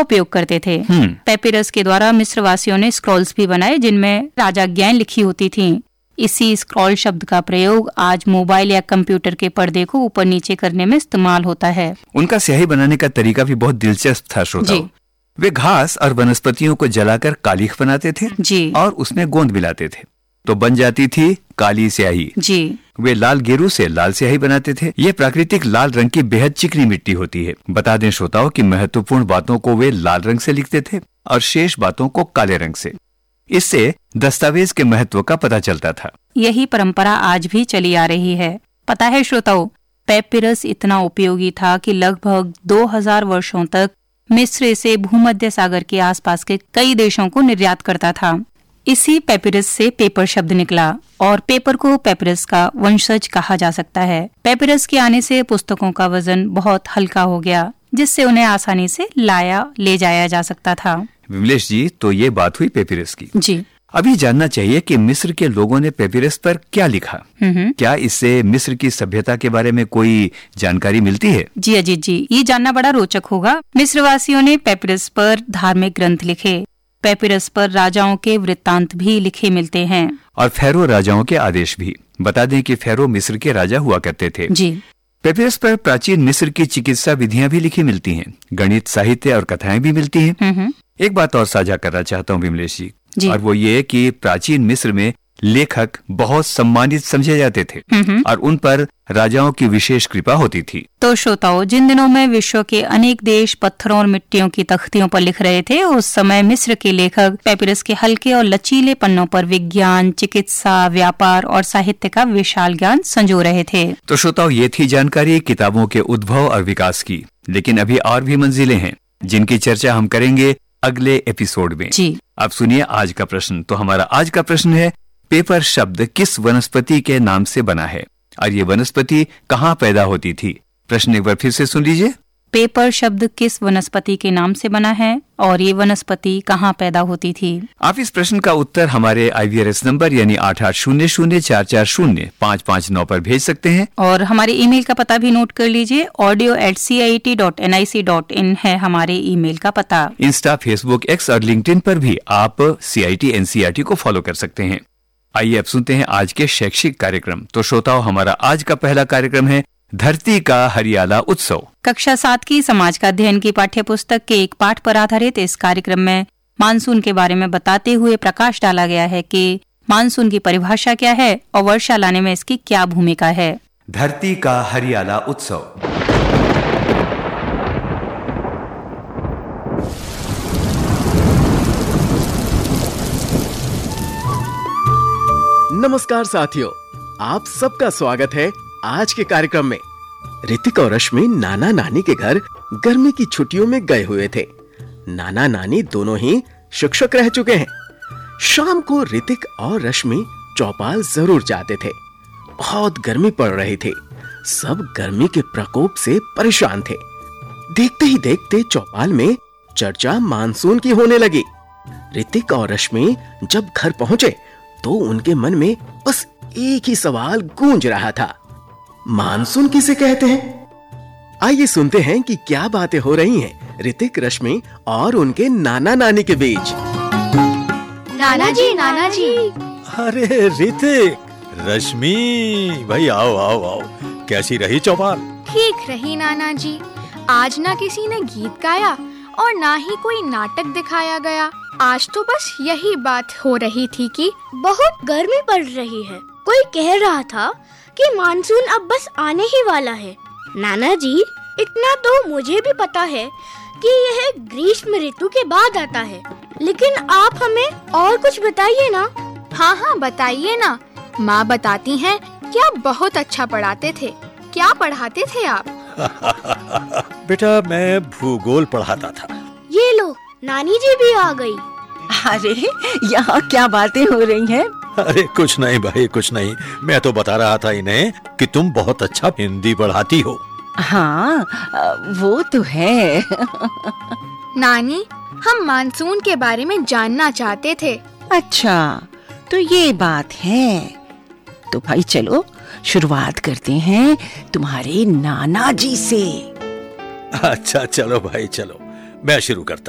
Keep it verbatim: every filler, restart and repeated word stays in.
उपयोग करते थे। पेपिरस के द्वारा मिस्र वासियों ने स्क्रॉल्स भी बनाए जिनमें राजाज्ञाएं लिखी होती थीं। इसी स्क्रॉल शब्द का प्रयोग आज मोबाइल या कंप्यूटर के पर्दे को ऊपर नीचे करने में इस्तेमाल होता है। उनका स्याही बनाने का तरीका भी बहुत दिलचस्प था श्रोताओ। वे घास और वनस्पतियों को जलाकर कालीख बनाते थे जी। और उसमें गोंद मिलाते थे तो बन जाती थी काली स्याही जी। वे लाल गेरू से लाल स्याही बनाते थे। ये प्राकृतिक लाल रंग की बेहद चिकनी मिट्टी होती है। बता दें श्रोताओं कि महत्वपूर्ण बातों को वे लाल रंग से लिखते थे और शेष बातों को काले रंग से। इससे दस्तावेज के महत्व का पता चलता था। यही परंपरा आज भी चली आ रही है। पता है श्रोताओं, पेपिरस इतना उपयोगी था कि लगभग दो हज़ार वर्षों तक मिस्र इसे भूमध्य सागर के आसपास के कई देशों को निर्यात करता था। इसी पेपिरस से पेपर शब्द निकला और पेपर को पेपिरस का वंशज कहा जा सकता है। पेपिरस के आने से पुस्तकों का वजन बहुत हल्का हो गया, जिससे उन्हें आसानी से लाया ले जाया जा सकता था। विमलेश जी, तो ये बात हुई पेपिरस की। जी। अभी जानना चाहिए कि मिस्र के लोगों ने पेपिरस पर क्या लिखा। क्या इससे मिस्र की सभ्यता के बारे में कोई जानकारी मिलती है? जी अजीत जी, ये जानना बड़ा रोचक होगा। मिस्र वासियों ने पेपिरस पर धार्मिक ग्रंथ लिखे। पेपिरस पर राजाओं के वृत्तांत भी लिखे मिलते हैं और फेरो राजाओं के आदेश भी। बता दें कि फेरो मिस्र के राजा हुआ करते थे जी। पेपिरस पर प्राचीन मिस्र की चिकित्सा विधियां भी लिखी मिलती हैं, गणित, साहित्य और कथाएं भी मिलती हैं। एक बात और साझा करना चाहता हूँ विमलेश जी, जी, और वो ये कि प्राचीन मिस्र में लेखक बहुत सम्मानित समझे जाते थे और उन पर राजाओं की विशेष कृपा होती थी। तो श्रोताओं, जिन दिनों में विश्व के अनेक देश पत्थरों और मिट्टियों की तख्तियों पर लिख रहे थे, उस समय मिस्र के लेखक पेपिरस के हल्के और लचीले पन्नों पर विज्ञान, चिकित्सा, व्यापार और साहित्य का विशाल ज्ञान संजो रहे थे। तो श्रोताओं, ये थी जानकारी किताबों के उद्भव और विकास की। लेकिन अभी और भी मंजिलें हैं जिनकी चर्चा हम करेंगे अगले एपिसोड में जी। अब सुनिए आज का प्रश्न। तो हमारा आज का प्रश्न है, पेपर शब्द किस वनस्पति के नाम से बना है और ये वनस्पति कहाँ पैदा होती थी? प्रश्न एक बार फिर से सुन लीजिए। पेपर शब्द किस वनस्पति के नाम से बना है और ये वनस्पति कहाँ पैदा होती थी? आप इस प्रश्न का उत्तर हमारे आई वी आर एस नंबर यानी आठ आठ शून्य शून्य चार चार शून्य पाँच पाँच नौ पर भेज सकते हैं और हमारे ईमेल का पता भी नोट कर लीजिए। Audio eight C I T dot N I C dot in है हमारे ईमेल का पता। इंस्टा, फेसबुक, एक्स और लिंक्डइन पर भी आप सी I T N C R T को फॉलो कर सकते हैं। आइए अब सुनते हैं आज के शैक्षिक कार्यक्रम। तो श्रोताओं, हमारा आज का पहला कार्यक्रम है धरती का हरियाला उत्सव। कक्षा सात की समाज का अध्ययन की पाठ्य पुस्तक के एक पाठ पर आधारित इस कार्यक्रम में मानसून के बारे में बताते हुए प्रकाश डाला गया है कि मानसून की परिभाषा क्या है और वर्षा लाने में इसकी क्या भूमिका है। धरती का हरियाला उत्सव। नमस्कार साथियों, आप सबका स्वागत है आज के कार्यक्रम में। ऋतिक और रश्मि नाना नानी के घर गर्मी की छुट्टियों में गए हुए थे। नाना नानी दोनों ही शिक्षक रह चुके हैं। शाम को ऋतिक और रश्मि चौपाल जरूर जाते थे। बहुत गर्मी पड़ रही थी। सब गर्मी के प्रकोप से परेशान थे। देखते ही देखते चौपाल में चर्चा मानसून की होने लगी। ऋतिक और रश्मि जब घर पहुंचे तो उनके मन में बस एक ही सवाल गूंज रहा था, मानसून किसे कहते हैं? आइए सुनते हैं कि क्या बातें हो रही हैं ऋतिक, रश्मि और उनके नाना नानी के बीच। नाना जी, नाना जी। अरे ऋतिक, रश्मि, भाई आओ आओ आओ। कैसी रही चौपाल? ठीक रही नाना जी। आज ना किसी ने गीत गाया और ना ही कोई नाटक दिखाया गया। आज तो बस यही बात हो रही थी कि बहुत गर्मी पड़ रही है। कोई कह रहा था कि मानसून अब बस आने ही वाला है। नाना जी, इतना तो मुझे भी पता है कि यह ग्रीष्म ऋतु के बाद आता है, लेकिन आप हमें और कुछ बताइए ना। हाँ हाँ बताइए ना, माँ बताती हैं कि आप बहुत अच्छा पढ़ाते थे। क्या पढ़ाते थे आप? बेटा, मैं भूगोल पढ़ाता था। ये लो, नानी जी भी आ गई। अरे यहाँ क्या बातें हो रही हैं? अरे कुछ नहीं भाई, कुछ नहीं। मैं तो बता रहा था इन्हें कि तुम बहुत अच्छा हिंदी पढ़ाती हो। हाँ, वो तो है। नानी, हम मानसून के बारे में जानना चाहते थे। अच्छा, तो ये बात है। तो भाई चलो शुरुआत करते हैं तुम्हारे नाना जी से। अच्छा चलो भाई चलो, मैं शुरू करता